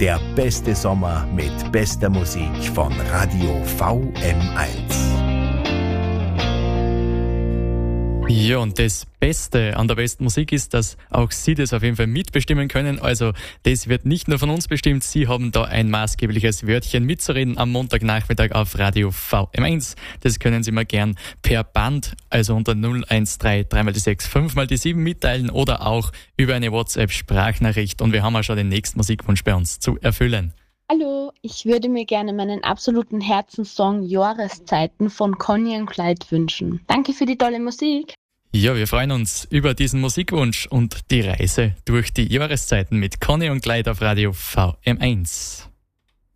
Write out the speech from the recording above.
Der beste Sommer mit bester Musik von Radio VM1. Ja, und das Beste an der besten Musik ist, dass auch Sie das auf jeden Fall mitbestimmen können. Also das wird nicht nur von uns bestimmt. Sie haben da ein maßgebliches Wörtchen mitzureden am Montagnachmittag auf Radio VM1. Das können Sie mir gern per Band, also unter 013 3 die 6 5 die 7 mitteilen oder auch über eine WhatsApp-Sprachnachricht. Und wir haben auch schon den nächsten Musikwunsch bei uns zu erfüllen. Hallo, ich würde mir gerne meinen absoluten Herzenssong Jahreszeiten von Conny und Clyde wünschen. Danke für die tolle Musik. Ja, wir freuen uns über diesen Musikwunsch und die Reise durch die Jahreszeiten mit Conny und Clyde auf Radio VM1.